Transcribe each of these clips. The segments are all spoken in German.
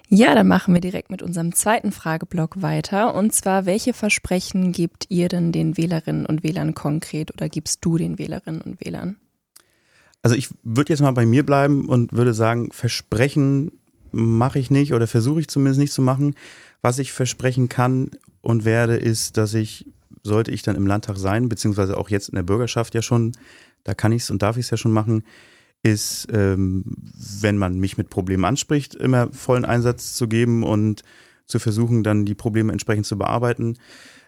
Ja, dann machen wir direkt mit unserem zweiten Frageblock weiter. Und zwar, welche Versprechen gebt ihr denn den Wählerinnen und Wählern konkret oder gibst du den Wählerinnen und Wählern? Also ich würde jetzt mal bei mir bleiben und würde sagen, Versprechen mache ich nicht oder versuche ich zumindest nicht zu machen. Was ich versprechen kann und werde, ist, dass sollte ich dann im Landtag sein, beziehungsweise auch jetzt in der Bürgerschaft ja schon, da kann ich es und darf ich es ja schon machen, ist, wenn man mich mit Problemen anspricht, immer vollen Einsatz zu geben und zu versuchen, dann die Probleme entsprechend zu bearbeiten.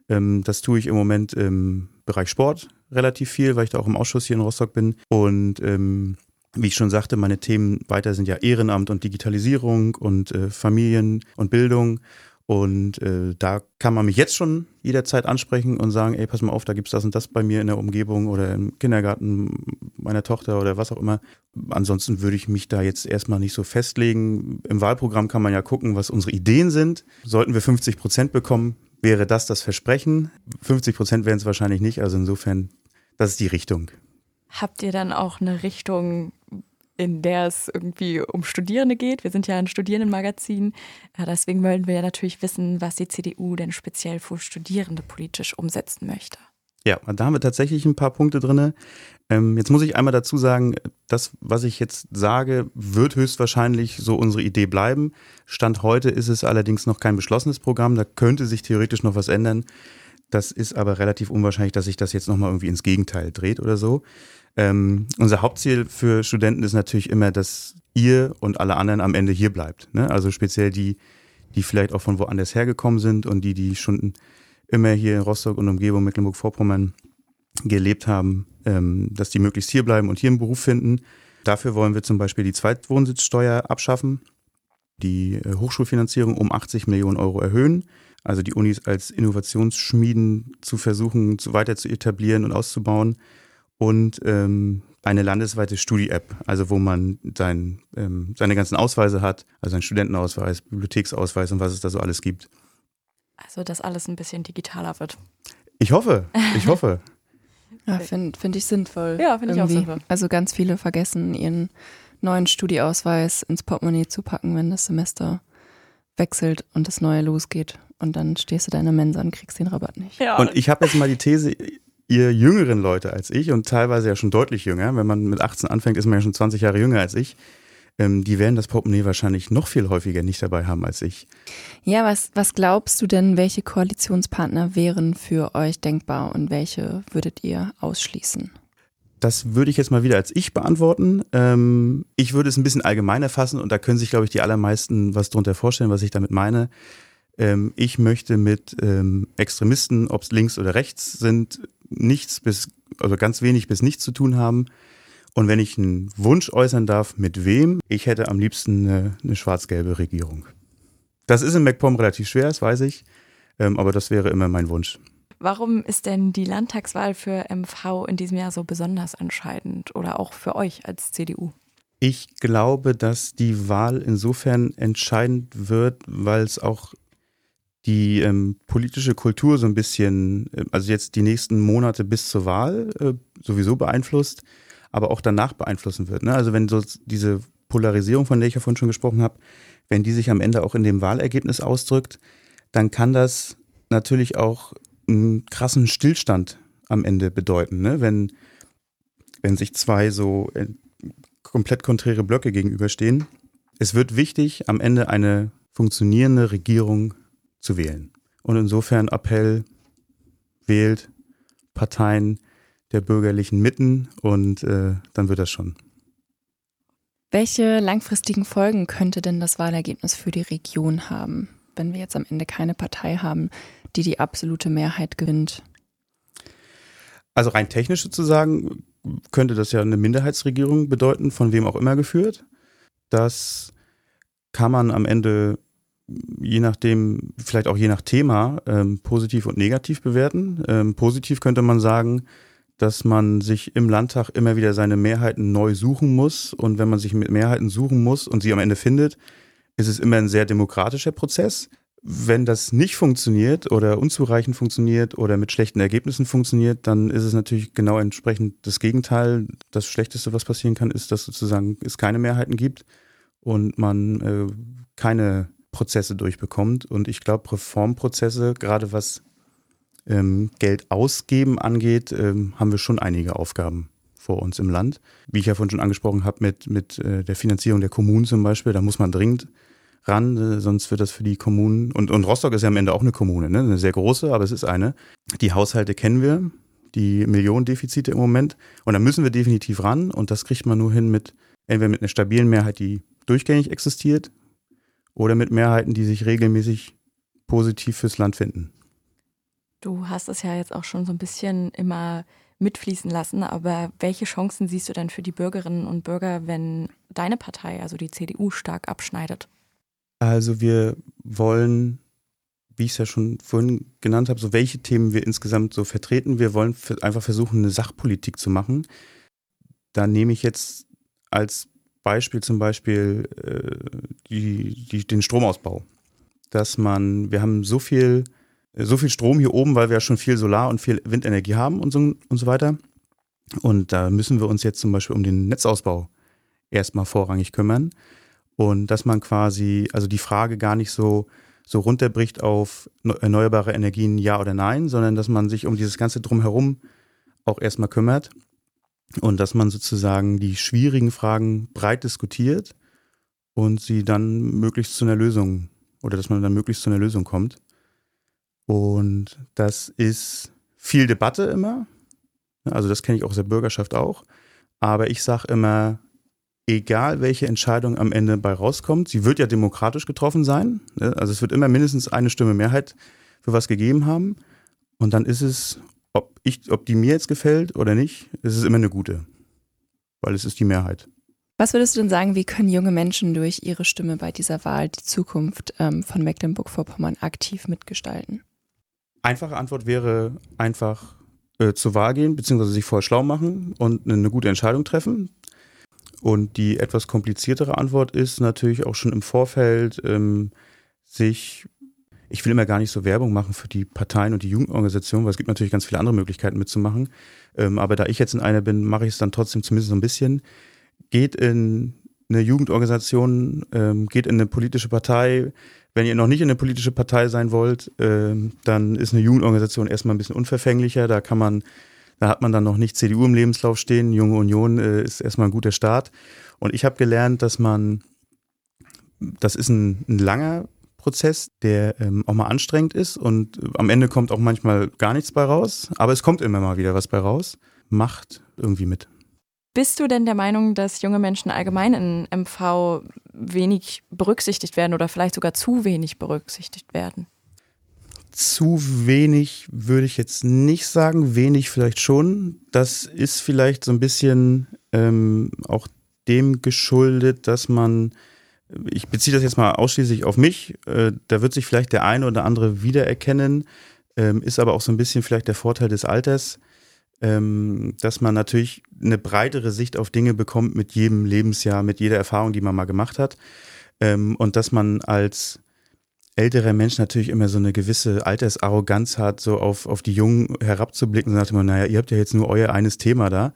Das tue ich im Moment im Bereich Sport relativ viel, weil ich da auch im Ausschuss hier in Rostock bin. Und wie ich schon sagte, meine Themen weiter sind ja Ehrenamt und Digitalisierung und Familien und Bildung. Und da kann man mich jetzt schon jederzeit ansprechen und sagen, ey, pass mal auf, da gibt's das und das bei mir in der Umgebung oder im Kindergarten meiner Tochter oder was auch immer. Ansonsten würde ich mich da jetzt erstmal nicht so festlegen. Im Wahlprogramm kann man ja gucken, was unsere Ideen sind. Sollten wir 50% bekommen, wäre das Versprechen. 50% wären es wahrscheinlich nicht, also insofern, das ist die Richtung. Habt ihr dann auch eine Richtung, in der es irgendwie um Studierende geht? Wir sind ja ein Studierendenmagazin. Deswegen wollen wir ja natürlich wissen, was die CDU denn speziell für Studierende politisch umsetzen möchte. Ja, da haben wir tatsächlich ein paar Punkte drin. Jetzt muss ich einmal dazu sagen, das, was ich jetzt sage, wird höchstwahrscheinlich so unsere Idee bleiben. Stand heute ist es allerdings noch kein beschlossenes Programm. Da könnte sich theoretisch noch was ändern. Das ist aber relativ unwahrscheinlich, dass sich das jetzt nochmal irgendwie ins Gegenteil dreht oder so. Unser Hauptziel für Studenten ist natürlich immer, dass ihr und alle anderen am Ende hier bleibt. Ne? Also speziell die vielleicht auch von woanders hergekommen sind und die schon immer hier in Rostock und Umgebung Mecklenburg-Vorpommern gelebt haben, dass die möglichst hier bleiben und hier einen Beruf finden. Dafür wollen wir zum Beispiel die Zweitwohnsitzsteuer abschaffen, die Hochschulfinanzierung um 80 Millionen Euro erhöhen, also die Unis als Innovationsschmieden zu versuchen, weiter zu etablieren und auszubauen und eine landesweite Studi-App, also wo man seine ganzen Ausweise hat, also einen Studentenausweis, Bibliotheksausweis und was es da so alles gibt. Also, dass alles ein bisschen digitaler wird. Ich hoffe. Ja, find ich sinnvoll. Ja, finde ich auch sinnvoll. Also ganz viele vergessen, ihren neuen Studieausweis ins Portemonnaie zu packen, wenn das Semester wechselt und das neue losgeht. Und dann stehst du da in der Mensa und kriegst den Rabatt nicht. Ja. Und ich habe jetzt mal die These, ihr jüngeren Leute als ich und teilweise ja schon deutlich jünger, wenn man mit 18 anfängt, ist man ja schon 20 Jahre jünger als ich, die werden das Portemonnaie wahrscheinlich noch viel häufiger nicht dabei haben als ich. Ja, was glaubst du denn, welche Koalitionspartner wären für euch denkbar und welche würdet ihr ausschließen? Das würde ich jetzt mal wieder als ich beantworten. Ich würde es ein bisschen allgemeiner fassen und da können sich, glaube ich, die allermeisten was drunter vorstellen, was ich damit meine. Ich möchte mit Extremisten, ob es links oder rechts sind, ganz wenig bis nichts zu tun haben. Und wenn ich einen Wunsch äußern darf, mit wem, ich hätte am liebsten eine schwarz-gelbe Regierung. Das ist in MacPom relativ schwer, das weiß ich, aber das wäre immer mein Wunsch. Warum ist denn die Landtagswahl für MV in diesem Jahr so besonders entscheidend oder auch für euch als CDU? Ich glaube, dass die Wahl insofern entscheidend wird, weil es auch die politische Kultur so ein bisschen, also jetzt die nächsten Monate bis zur Wahl sowieso beeinflusst, aber auch danach beeinflussen wird. Ne? Also wenn so diese Polarisierung, von der ich ja vorhin schon gesprochen habe, wenn die sich am Ende auch in dem Wahlergebnis ausdrückt, dann kann das natürlich auch einen krassen Stillstand am Ende bedeuten. Ne? Wenn sich zwei so komplett konträre Blöcke gegenüberstehen. Es wird wichtig, am Ende eine funktionierende Regierung zu wählen. Und insofern Appell, wählt Parteien der bürgerlichen Mitten und dann wird das schon. Welche langfristigen Folgen könnte denn das Wahlergebnis für die Region haben, wenn wir jetzt am Ende keine Partei haben, die die absolute Mehrheit gewinnt? Also rein technisch sozusagen könnte das ja eine Minderheitsregierung bedeuten, von wem auch immer geführt. Das kann man am Ende je nachdem, vielleicht auch je nach Thema, positiv und negativ bewerten. Positiv könnte man sagen, dass man sich im Landtag immer wieder seine Mehrheiten neu suchen muss. Und wenn man sich mit Mehrheiten suchen muss und sie am Ende findet, ist es immer ein sehr demokratischer Prozess. Wenn das nicht funktioniert oder unzureichend funktioniert oder mit schlechten Ergebnissen funktioniert, dann ist es natürlich genau entsprechend das Gegenteil. Das Schlechteste, was passieren kann, ist, dass sozusagen es keine Mehrheiten gibt und man keine Prozesse durchbekommt. Und ich glaube, Reformprozesse, gerade was Geld ausgeben angeht, haben wir schon einige Aufgaben vor uns im Land. Wie ich ja vorhin schon angesprochen habe, mit der Finanzierung der Kommunen zum Beispiel, da muss man dringend ran, sonst wird das für die Kommunen, und Rostock ist ja am Ende auch eine Kommune, ne? Eine sehr große, aber es ist eine. Die Haushalte kennen wir, die Millionendefizite im Moment, und da müssen wir definitiv ran, und das kriegt man nur hin entweder mit einer stabilen Mehrheit, die durchgängig existiert, oder mit Mehrheiten, die sich regelmäßig positiv fürs Land finden. Du hast es ja jetzt auch schon so ein bisschen immer mitfließen lassen, aber welche Chancen siehst du denn für die Bürgerinnen und Bürger, wenn deine Partei, also die CDU, stark abschneidet? Also wir wollen, wie ich es ja schon vorhin genannt habe, so welche Themen wir insgesamt so vertreten. Wir wollen einfach versuchen, eine Sachpolitik zu machen. Da nehme ich jetzt als Beispiel zum Beispiel den Stromausbau. Wir haben so viel Strom hier oben, weil wir ja schon viel Solar- und viel Windenergie haben und so weiter. Und da müssen wir uns jetzt zum Beispiel um den Netzausbau erstmal vorrangig kümmern. Und dass man quasi, also die Frage gar nicht so runterbricht auf erneuerbare Energien, ja oder nein, sondern dass man sich um dieses ganze Drumherum auch erstmal kümmert. Und dass man sozusagen die schwierigen Fragen breit diskutiert und sie dann möglichst zu einer Lösung, oder dass man dann möglichst zu einer Lösung kommt. Und das ist viel Debatte immer. Also das kenne ich auch aus der Bürgerschaft auch. Aber ich sage immer, egal welche Entscheidung am Ende bei rauskommt, sie wird ja demokratisch getroffen sein. Also es wird immer mindestens eine Stimme Mehrheit für was gegeben haben. Und dann ist es, ob die mir jetzt gefällt oder nicht, ist es immer eine gute. Weil es ist die Mehrheit. Was würdest du denn sagen, wie können junge Menschen durch ihre Stimme bei dieser Wahl die Zukunft von Mecklenburg-Vorpommern aktiv mitgestalten? Einfache Antwort wäre einfach zur Wahl gehen, beziehungsweise sich vorher schlau machen und eine gute Entscheidung treffen. Und die etwas kompliziertere Antwort ist natürlich auch schon im Vorfeld ich will immer gar nicht so Werbung machen für die Parteien und die Jugendorganisationen, weil es gibt natürlich ganz viele andere Möglichkeiten mitzumachen. Aber da ich jetzt in einer bin, mache ich es dann trotzdem zumindest so ein bisschen. Geht in eine Jugendorganisation, geht in eine politische Partei. Wenn ihr noch nicht in eine politische Partei sein wollt, dann ist eine Jugendorganisation erstmal ein bisschen unverfänglicher. Da hat man dann noch nicht CDU im Lebenslauf stehen. Junge Union ist erstmal ein guter Start. Und ich habe gelernt, das ist ein langer Prozess, der auch mal anstrengend ist, und am Ende kommt auch manchmal gar nichts bei raus. Aber es kommt immer mal wieder was bei raus. Macht irgendwie mit. Bist du denn der Meinung, dass junge Menschen allgemein in MV wenig berücksichtigt werden oder vielleicht sogar zu wenig berücksichtigt werden? Zu wenig würde ich jetzt nicht sagen, wenig vielleicht schon. Das ist vielleicht so ein bisschen auch dem geschuldet, dass ich beziehe das jetzt mal ausschließlich auf mich, da wird sich vielleicht der eine oder andere wiedererkennen, ist aber auch so ein bisschen vielleicht der Vorteil des Alters, dass man natürlich eine breitere Sicht auf Dinge bekommt mit jedem Lebensjahr, mit jeder Erfahrung, die man mal gemacht hat, und dass man als älterer Mensch natürlich immer so eine gewisse Altersarroganz hat, so auf die Jungen herabzublicken und sagt immer, naja, ihr habt ja jetzt nur euer eines Thema da.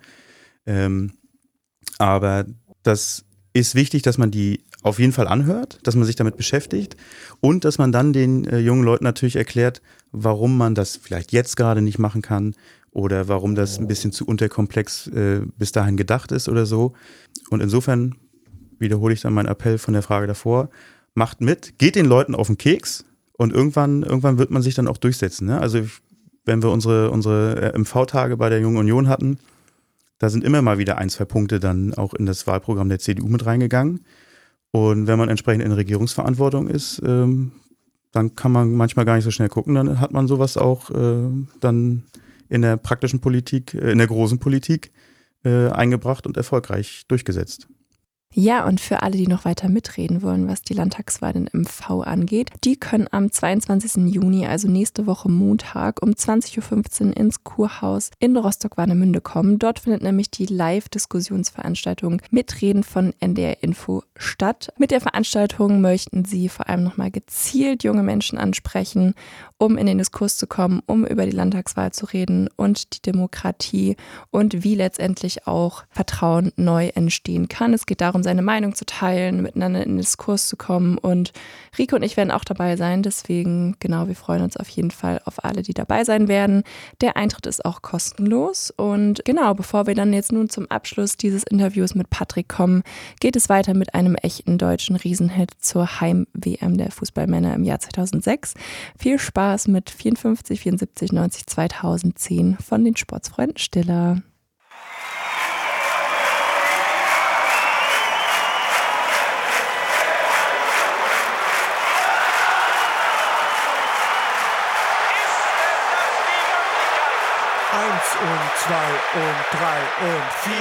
Aber das ist wichtig, dass man die auf jeden Fall anhört, dass man sich damit beschäftigt und dass man dann den jungen Leuten natürlich erklärt, warum man das vielleicht jetzt gerade nicht machen kann oder warum das ein bisschen zu unterkomplex bis dahin gedacht ist oder so. Und insofern wiederhole ich dann meinen Appell von der Frage davor, macht mit, geht den Leuten auf den Keks und irgendwann wird man sich dann auch durchsetzen. Ne? Also wenn wir unsere MV-Tage bei der Jungen Union hatten, da sind immer mal wieder 1, 2 Punkte dann auch in das Wahlprogramm der CDU mit reingegangen. Und wenn man entsprechend in Regierungsverantwortung ist, dann kann man manchmal gar nicht so schnell gucken. Dann hat man sowas auch dann in der praktischen Politik, in der großen Politik eingebracht und erfolgreich durchgesetzt. Ja, und für alle, die noch weiter mitreden wollen, was die Landtagswahl in MV angeht, die können am 22. Juni, also nächste Woche Montag um 20.15 Uhr ins Kurhaus in Rostock-Warnemünde kommen. Dort findet nämlich die Live-Diskussionsveranstaltung Mitreden von NDR Info statt. Mit der Veranstaltung möchten sie vor allem nochmal gezielt junge Menschen ansprechen, um in den Diskurs zu kommen, um über die Landtagswahl zu reden und die Demokratie und wie letztendlich auch Vertrauen neu entstehen kann. Es geht darum, seine Meinung zu teilen, miteinander in den Diskurs zu kommen, und Rico und ich werden auch dabei sein. Deswegen, genau, wir freuen uns auf jeden Fall auf alle, die dabei sein werden. Der Eintritt ist auch kostenlos, und genau, bevor wir dann jetzt nun zum Abschluss dieses Interviews mit Patrick kommen, geht es weiter mit einem echten deutschen Riesenhit zur Heim-WM der Fußballmänner im Jahr 2006. Viel Spaß mit 54, 74, 90, 2010 von den Sportsfreunden Stiller. Eins und zwei und drei und vier.